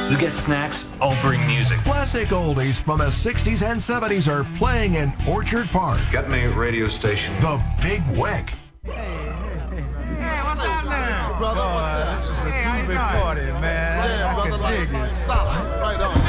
You get snacks, I'll bring music. Classic oldies from the 60s and 70s are playing in Orchard Park. Get me a radio station. The Big Weck. Hey, what's up now? Brother, what's up? This is a groovy party, man. Yeah, I brother, can like, dig it. stop. Right on.